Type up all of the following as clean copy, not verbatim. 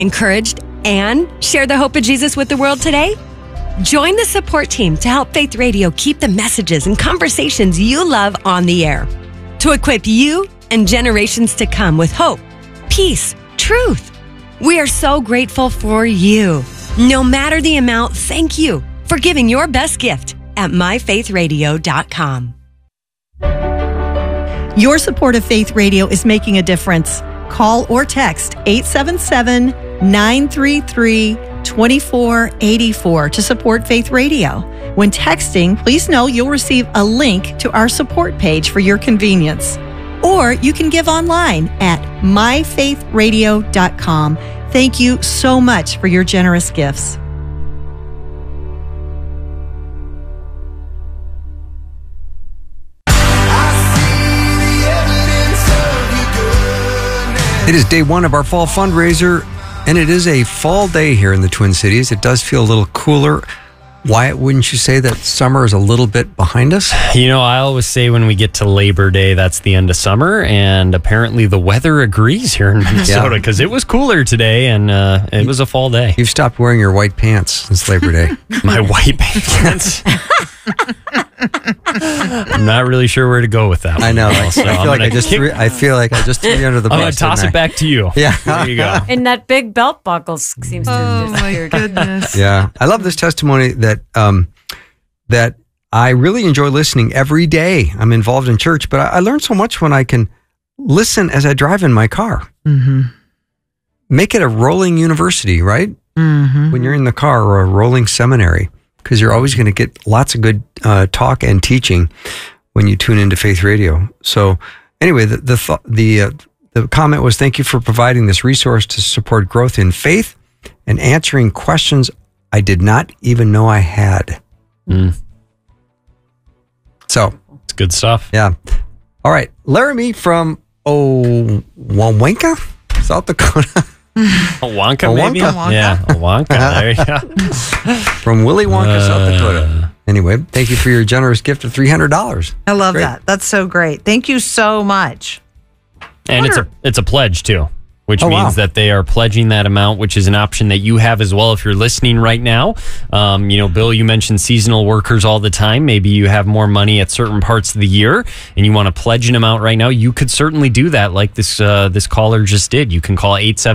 encouraged, and share the hope of Jesus with the world today? Join the support team to help Faith Radio keep the messages and conversations you love on the air, to equip you and generations to come with hope, peace, truth. We are so grateful for you. No matter the amount, thank you for giving your best gift at myfaithradio.com. Your support of Faith Radio is making a difference. Call or text 877-933-2484 to support Faith Radio. When texting, please know you'll receive a link to our support page for your convenience. Or you can give online at myfaithradio.com. Thank you so much for your generous gifts. It is day one of our fall fundraiser, and it is a fall day here in the Twin Cities. It does feel a little cooler. Wyatt, wouldn't you say that summer is a little bit behind us? You know, I always say when we get to Labor Day, that's the end of summer, and apparently the weather agrees here in Minnesota because it was cooler today, and it was a fall day. You've stopped wearing your white pants since Labor Day. My white pants? I'm not really sure where to go with that one. I know. I feel like I just threw you under the bus. I'm going to toss it back to you. Yeah. There you go. And that big belt buckle seems to have disappeared. Oh, my goodness. Yeah. I love this testimony that I really enjoy listening every day. I'm involved in church, but I learn so much when I can listen as I drive in my car. Mm-hmm. Make it a rolling university, right? Mm-hmm. When you're in the car, or a rolling seminary, because you're always going to get lots of good talk and teaching when you tune into Faith Radio. So anyway, the comment was, thank you for providing this resource to support growth in faith and answering questions I did not even know I had. So it's good stuff. Yeah. All right. Laramie from Owanka, South Dakota. Wonka, maybe? Wonka. Yeah, Wonka. There you go. From Willy Wonka, South Dakota. Anyway, thank you for your generous gift of $300. I love that. That's so great. Thank you so much. And it's a pledge too, which means that they are pledging that amount, which is an option that you have as well if you're listening right now. Bill, you mentioned seasonal workers all the time. Maybe you have more money at certain parts of the year and you want to pledge an amount right now. You could certainly do that like this caller just did. You can call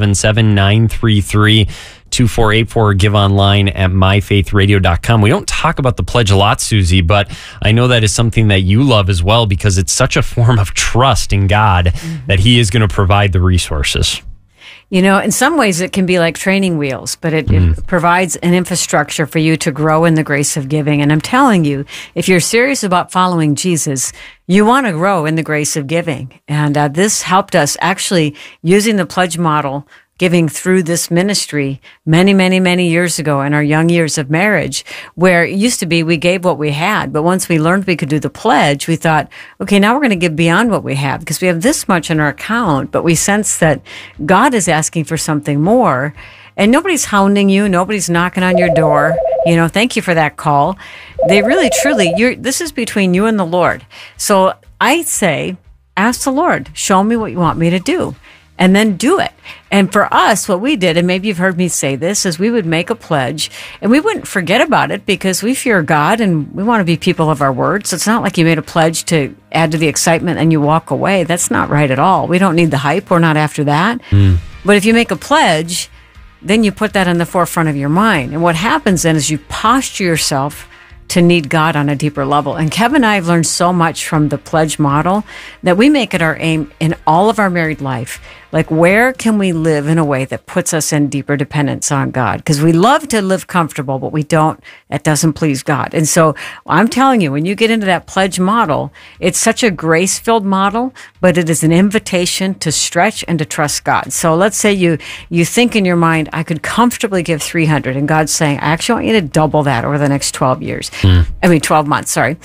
877-933-2484 or give online at myfaithradio.com. We don't talk about the pledge a lot, Susie, but I know that is something that you love as well because it's such a form of trust in God that He is going to provide the resources. You know, in some ways it can be like training wheels, but it provides an infrastructure for you to grow in the grace of giving. And I'm telling you, if you're serious about following Jesus, you want to grow in the grace of giving. And this helped us actually using the pledge model, giving through this ministry many, many, many years ago in our young years of marriage, where it used to be we gave what we had. But once we learned we could do the pledge, we thought, okay, now we're going to give beyond what we have because we have this much in our account, but we sense that God is asking for something more. And nobody's hounding you. Nobody's knocking on your door. You know, thank you for that call. They really, truly, this is between you and the Lord. So I say, ask the Lord, show me what you want me to do. And then do it. And for us, what we did, and maybe you've heard me say this, is we would make a pledge and we wouldn't forget about it because we fear God and we want to be people of our word. So it's not like you made a pledge to add to the excitement and you walk away. That's not right at all. We don't need the hype. We're not after that. But if you make a pledge, then you put that in the forefront of your mind. And what happens then is you posture yourself to need God on a deeper level. And Kevin and I have learned so much from the pledge model that we make it our aim in all of our married life. Like, where can we live in a way that puts us in deeper dependence on God? Because we love to live comfortable, but that doesn't please God. And so I'm telling you, when you get into that pledge model, it's such a grace-filled model, but it is an invitation to stretch and to trust God. So let's say you think in your mind, I could comfortably give 300, and God's saying, I actually want you to double that over the next 12 years. 12 months, sorry.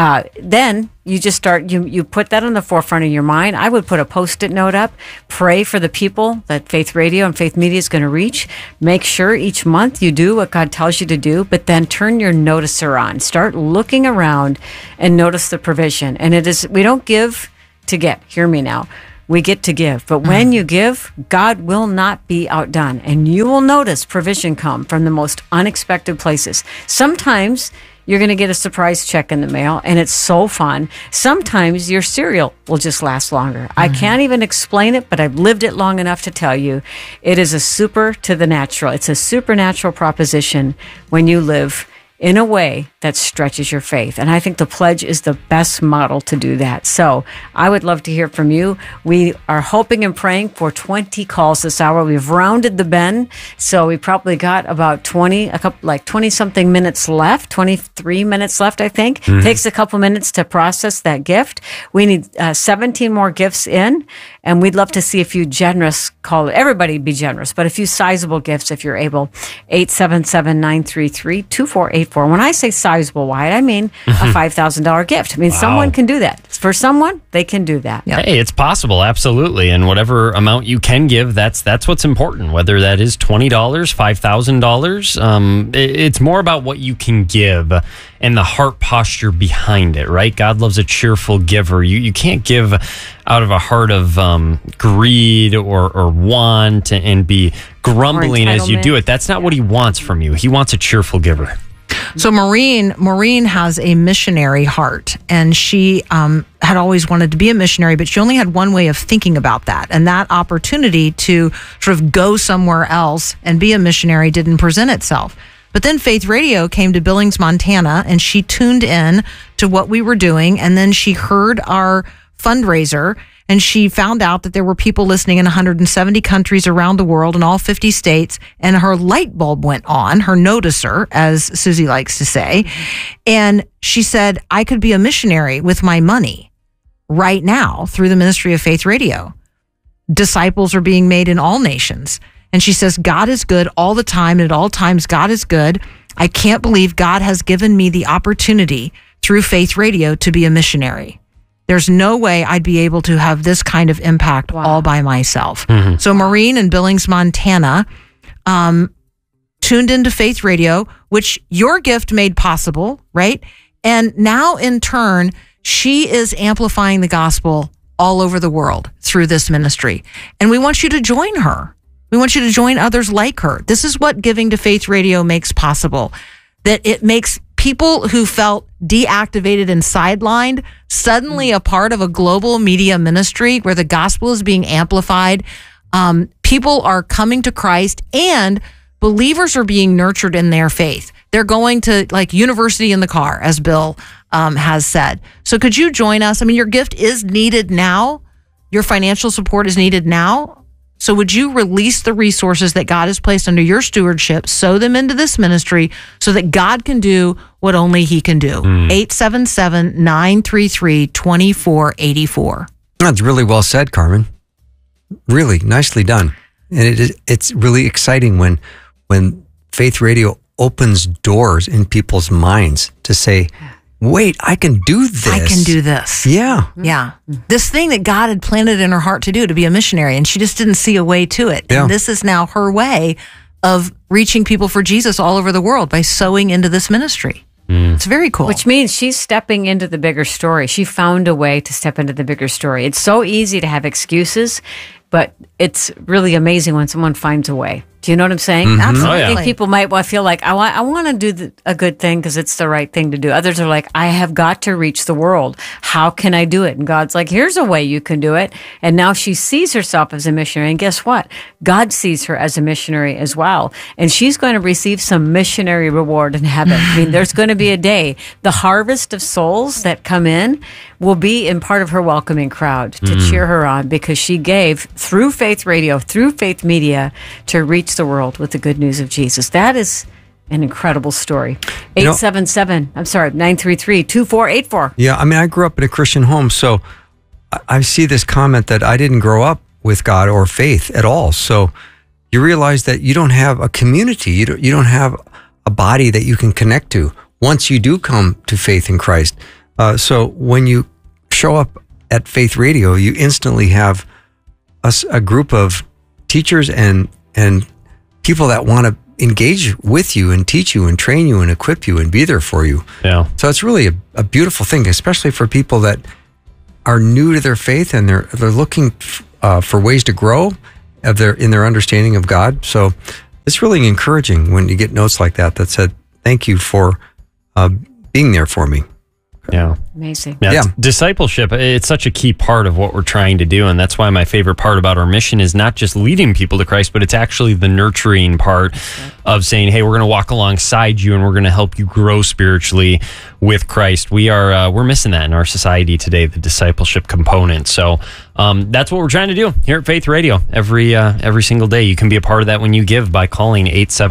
Then you just start, you put that on the forefront of your mind. I would put a Post-it note up, pray for the people that Faith Radio and Faith Media is going to reach. Make sure each month you do what God tells you to do, but then turn your noticer on. Start looking around and notice the provision. And we don't give to get. Hear me now. we get to give. But when you give, God will not be outdone. And you will notice provision come from the most unexpected places. Sometimes you're going to get a surprise check in the mail, and it's so fun. Sometimes your cereal will just last longer. I can't even explain it, but I've lived it long enough to tell you it is a super to the natural. It's a supernatural proposition when you live in a way that stretches your faith. And I think the pledge is the best model to do that. So I would love to hear from you. We are hoping and praying for 20 calls this hour. We've rounded the bend. So we probably got about 20 something minutes left, 23 minutes left, I think. Takes a couple minutes to process that gift. We need 17 more gifts in, and we'd love to see a few generous callers. Everybody be generous, but a few sizable gifts if you're able. 877-933-2484. When I say sizable, Wyatt, I mean a $5,000 gift. I mean, someone can do that. For someone, they can do that. Yep. Hey, it's possible, absolutely. And whatever amount you can give, that's what's important. Whether that is $20, $5,000, it's more about what you can give and the heart posture behind it, right? God loves a cheerful giver. You can't give out of a heart of greed or want and be grumbling as you do it. That's not what he wants from you. He wants a cheerful giver. So Maureen has a missionary heart, and she had always wanted to be a missionary, but she only had one way of thinking about that. And that opportunity to sort of go somewhere else and be a missionary didn't present itself. But then Faith Radio came to Billings, Montana, and she tuned in to what we were doing. And then she heard our fundraiser, and she found out that there were people listening in 170 countries around the world in all 50 states. And her light bulb went on, her noticer, as Susie likes to say. And she said, I could be a missionary with my money right now through the ministry of Faith Radio. Disciples are being made in all nations. And she says, God is good all the time. And at all times, God is good. I can't believe God has given me the opportunity through Faith Radio to be a missionary. There's no way I'd be able to have this kind of impact all by myself. So Maureen in Billings, Montana, tuned into Faith Radio, which your gift made possible, right? And now in turn, she is amplifying the gospel all over the world through this ministry. And we want you to join her. We want you to join others like her. This is what giving to Faith Radio makes possible. That it makes people who felt deactivated and sidelined suddenly a part of a global media ministry where the gospel is being amplified. People are coming to Christ, and believers are being nurtured in their faith. They're going to like university in the car, as Bill has said. So could you join us? I mean, your gift is needed now. Your financial support is needed now. So would you release the resources that God has placed under your stewardship, sow them into this ministry so that God can do what only he can do? 877-933-2484. That's really well said, Carmen. Really nicely done. And it's really exciting when Faith Radio opens doors in people's minds to say, wait, I can do this. I can do this. Yeah. Yeah. This thing that God had planted in her heart to do, to be a missionary, and she just didn't see a way to it. Yeah. And this is now her way of reaching people for Jesus all over the world by sowing into this ministry. It's very cool. Which means she's stepping into the bigger story. She found a way to step into the bigger story. It's so easy to have excuses, but it's really amazing when someone finds a way. Do you know what I'm saying? Absolutely. I think people might feel like, I want to do a good thing because it's the right thing to do. Others are like, I have got to reach the world. How can I do it? And God's like, here's a way you can do it. And now she sees herself as a missionary. And guess what? God sees her as a missionary as well. And she's going to receive some missionary reward in heaven. I mean, there's going to be a day. The harvest of souls that come in will be in part of her welcoming crowd to cheer her on because she gave through Faith Radio, through Faith Media, to reach the world with the good news of Jesus. That is an incredible story. 933-2484. Yeah, I mean, I grew up in a Christian home, so I see this comment that I didn't grow up with God or faith at all. So you realize that you don't have a community. You don't have a body that you can connect to once you do come to faith in Christ. So when you show up at Faith Radio, you instantly have a group of teachers and people that want to engage with you and teach you and train you and equip you and be there for you. Yeah. So it's really a beautiful thing, especially for people that are new to their faith and they're looking for ways to grow in their understanding of God. So it's really encouraging when you get notes like that said, thank you for being there for me. Yeah. Amazing. Yeah. Discipleship, it's such a key part of what we're trying to do. And that's why my favorite part about our mission is not just leading people to Christ, but it's actually the nurturing part of saying, hey, we're going to walk alongside you and we're going to help you grow spiritually with Christ. We're missing that in our society today, the discipleship component. So that's what we're trying to do here at Faith Radio every single day. You can be a part of that when you give by calling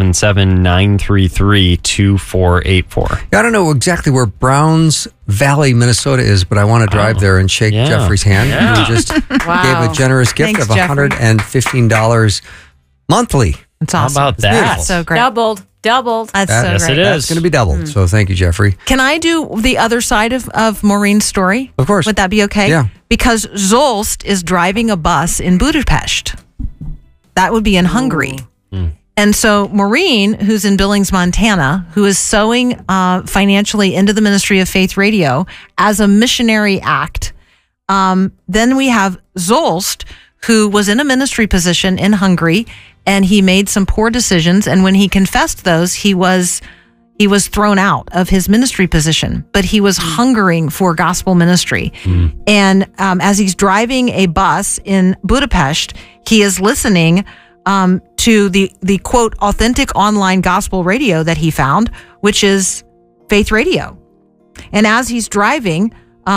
877-933-2484. I don't know exactly where Browns Valley, Minnesota is, but I want to drive there and shake Jeffrey's hand. Yeah. He just gave a generous gift of $115 monthly. That's awesome. How about that? That's so great. Doubled. That's so yes, great. it is. That's going to be doubled. So thank you, Jeffrey. Can I do the other side of Maureen's story? Of course. Would that be okay? Yeah. Because Zolst is driving a bus in Budapest. That would be in Hungary. And so Maureen, who's in Billings, Montana, who is sowing financially into the ministry of Faith Radio as a missionary act. Then we have Zolst, who was in a ministry position in Hungary, and he made some poor decisions. And when he confessed those, he was thrown out of his ministry position, but he was hungering for gospel ministry. And as he's driving a bus in Budapest, he is listening to the quote authentic online gospel radio that he found, which is Faith Radio. And as he's driving,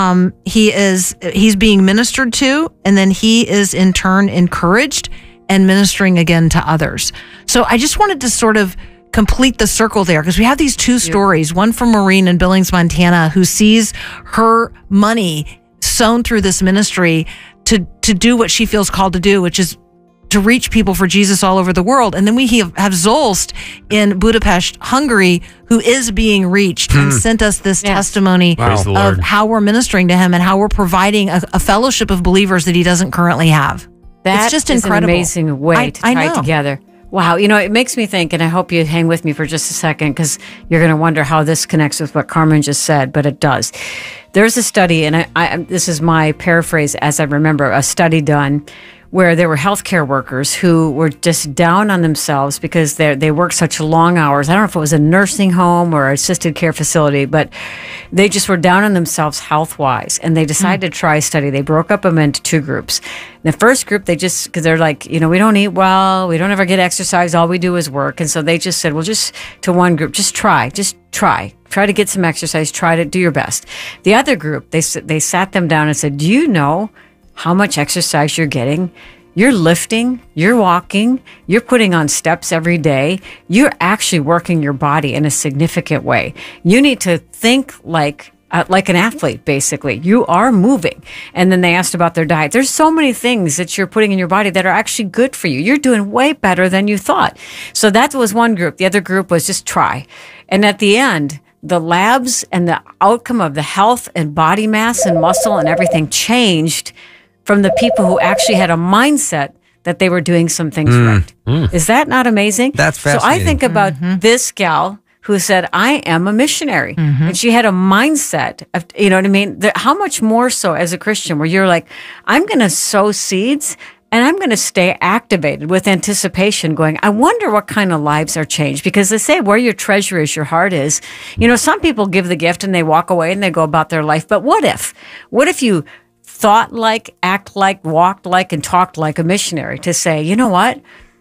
he's being ministered to, and then he is in turn encouraged and ministering again to others. So I just wanted to sort of complete the circle there, because we have these two stories, one from Maureen in Billings, Montana, who sees her money sown through this ministry to do what she feels called to do, which is to reach people for Jesus all over the world. And then we have Zolst in Budapest, Hungary, who is being reached and sent us this testimony of how we're ministering to him and how we're providing a fellowship of believers that he doesn't currently have. That's just is incredible. An amazing way to tie it together. Wow. It makes me think, and I hope you hang with me for just a second, because you're going to wonder how this connects with what Carmen just said, but it does. There's a study, and I this is my paraphrase as I remember, a study done where there were healthcare workers who were just down on themselves because they worked such long hours. I don't know if it was a nursing home or assisted care facility, but they just were down on themselves health-wise, and they decided to try a study. They broke up them into two groups. The first group, because they're like, we don't eat well, we don't ever get exercise, all we do is work. And so they just said, well, just to one group, just try to get some exercise, try to do your best. The other group, they sat them down and said, do you know how much exercise you're getting? You're lifting, you're walking, you're putting on steps every day. You're actually working your body in a significant way. You need to think like an athlete, basically. You are moving. And then they asked about their diet. There's so many things that you're putting in your body that are actually good for you. You're doing way better than you thought. So that was one group. The other group was just try. And at the end, the labs and the outcome of the health and body mass and muscle and everything changed from the people who actually had a mindset that they were doing some things right. Is that not amazing? That's fascinating. So I think about this gal who said, I am a missionary. And she had a mindset of, you know what I mean? How much more so as a Christian, where you're like, I'm going to sow seeds and I'm going to stay activated with anticipation, going, I wonder what kind of lives are changed. Because they say where your treasure is, your heart is. Some people give the gift and they walk away and they go about their life. But what if you thought like, act like, walked like, and talked like a missionary, to say, you know what?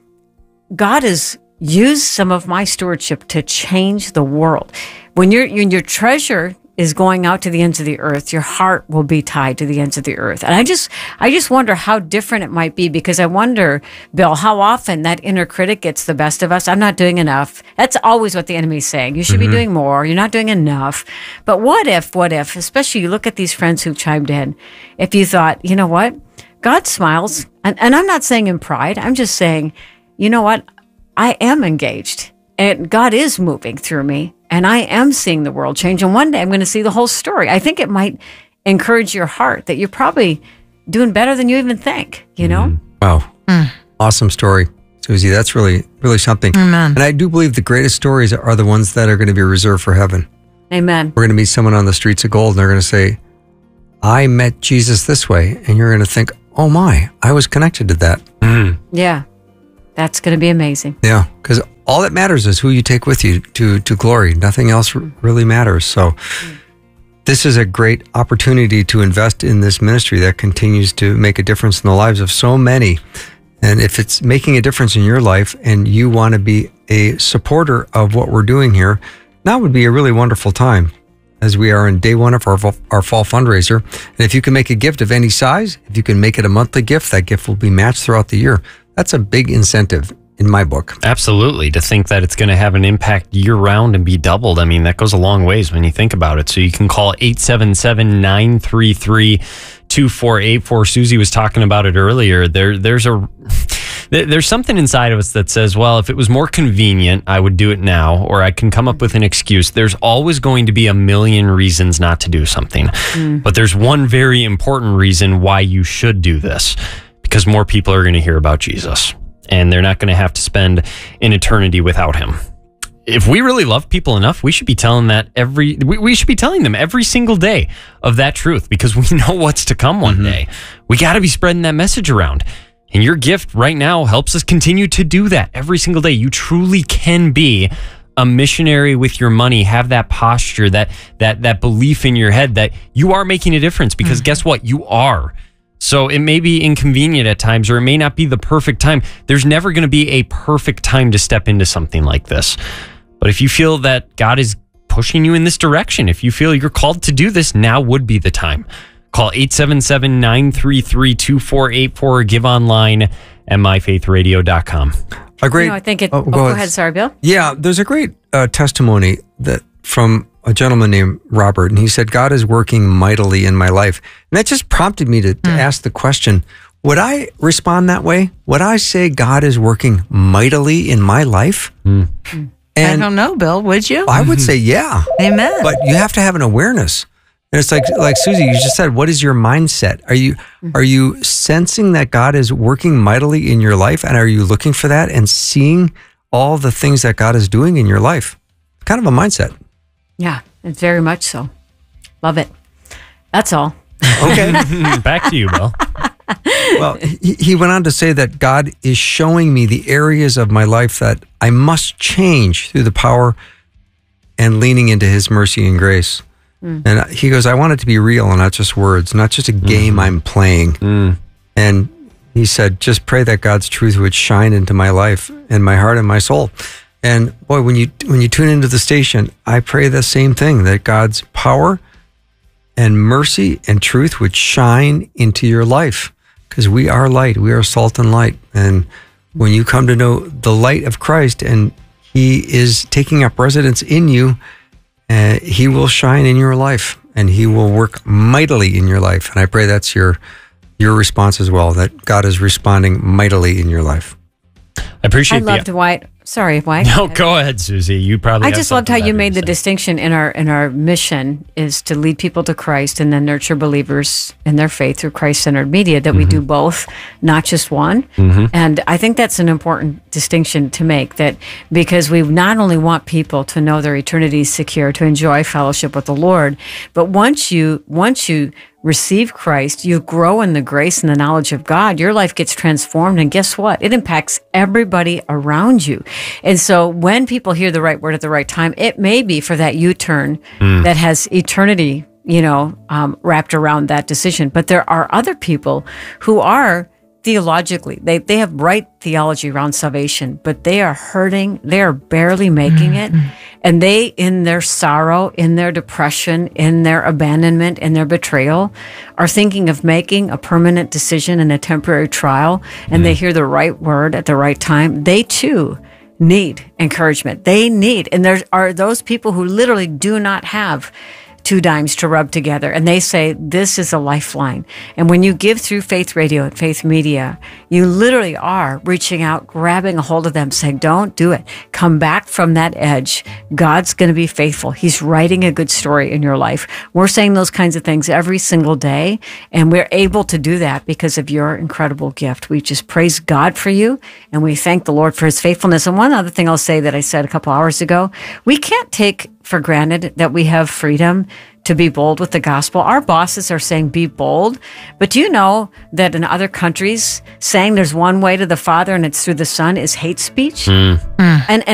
God has used some of my stewardship to change the world. When your treasure is going out to the ends of the earth, your heart will be tied to the ends of the earth. And I just wonder how different it might be, because I wonder, Bill, how often that inner critic gets the best of us. I'm not doing enough. That's always what the enemy's saying. You should be doing more. You're not doing enough. But what if, especially you look at these friends who chimed in, if you thought, you know what? God smiles. And I'm not saying in pride. I'm just saying, you know what? I am engaged, and God is moving through me. And I am seeing the world change. And one day I'm going to see the whole story. I think it might encourage your heart that you're probably doing better than you even think, Wow. Awesome story, Susie. That's really, really something. Amen. And I do believe the greatest stories are the ones that are going to be reserved for heaven. Amen. We're going to meet someone on the streets of gold, and they're going to say, I met Jesus this way. And you're going to think, oh my, I was connected to that. Yeah. That's going to be amazing. Yeah. Because all that matters is who you take with you to glory. Nothing else really matters. So this is a great opportunity to invest in this ministry that continues to make a difference in the lives of so many. And if it's making a difference in your life and you want to be a supporter of what we're doing here, now would be a really wonderful time as we are in day one of our fall fundraiser. And if you can make a gift of any size, if you can make it a monthly gift, that gift will be matched throughout the year. That's a big incentive in my book. Absolutely. To think that it's going to have an impact year round and be doubled. I mean, that goes a long ways when you think about it. So you can call 877-933-2484. Susie was talking about it earlier. There's something inside of us that says, well, if it was more convenient, I would do it now, or I can come up with an excuse. There's always going to be a million reasons not to do something. But there's one very important reason why you should do this, because more people are going to hear about Jesus. And they're not going to have to spend an eternity without him. If we really love people enough, we should be telling them every single day of that truth, because we know what's to come one day. We got to be spreading that message around. And your gift right now helps us continue to do that every single day. You truly can be a missionary with your money. Have that posture, that belief in your head that you are making a difference, because guess what? You are. So it may be inconvenient at times, or it may not be the perfect time. There's never going to be a perfect time to step into something like this. But if you feel that God is pushing you in this direction, if you feel you're called to do this, now would be the time. Call 877-933-2484 or give online at myfaithradio.com. A great. I think it. Go ahead. Sorry, Bill. Yeah, there's a great testimony that from a gentleman named Robert, and he said, God is working mightily in my life. And that just prompted me to ask the question, would I respond that way? Would I say God is working mightily in my life? And I don't know, Bill, would you? I would say, yeah. Amen. But you have to have an awareness. And it's like Susie, you just said, what is your mindset? Are you sensing that God is working mightily in your life? And are you looking for that and seeing all the things that God is doing in your life? Kind of a mindset. Yeah, it's very much so. Love it. That's all. Okay. Back to you, Bill. Well, he went on to say that God is showing me the areas of my life that I must change through the power and leaning into his mercy and grace. And he goes, I want it to be real and not just words, not just a game I'm playing. And he said, just pray that God's truth would shine into my life and my heart and my soul. And boy, when you tune into the station, I pray the same thing, that God's power and mercy and truth would shine into your life, because we are light. We are salt and light. And when you come to know the light of Christ and he is taking up residence in you, he will shine in your life and he will work mightily in your life. And I pray that's your response as well, that God is responding mightily in your life. I appreciate I loved White. Sorry, White. No, go ahead, Susie. You probably. I just loved how you made the distinction in our mission is to lead people to Christ and then nurture believers in their faith through Christ-centered media. That we do both, not just one. And I think that's an important distinction to make. That because we not only want people to know their eternity is secure, to enjoy fellowship with the Lord, but once you receive Christ, you grow in the grace and the knowledge of God, your life gets transformed, and guess what? It impacts everybody around you. And so when people hear the right word at the right time, it may be for that U-turn that has eternity, wrapped around that decision. But there are other people who are theologically, they have right theology around salvation, but they are hurting. They are barely making it. And they, in their sorrow, in their depression, in their abandonment, in their betrayal, are thinking of making a permanent decision in a temporary trial, and they hear the right word at the right time. They too need encouragement. And there are those people who literally do not have 2 dimes to rub together. And they say, this is a lifeline. And when you give through Faith Radio and Faith Media, you literally are reaching out, grabbing a hold of them, saying, don't do it. Come back from that edge. God's going to be faithful. He's writing a good story in your life. We're saying those kinds of things every single day. And we're able to do that because of your incredible gift. We just praise God for you. And we thank the Lord for his faithfulness. And one other thing I'll say that I said a couple hours ago, we can't take for granted that we have freedom to be bold with the gospel. Our bosses are saying be bold, but do you know that in other countries saying there's one way to the Father and it's through the Son is hate speech? And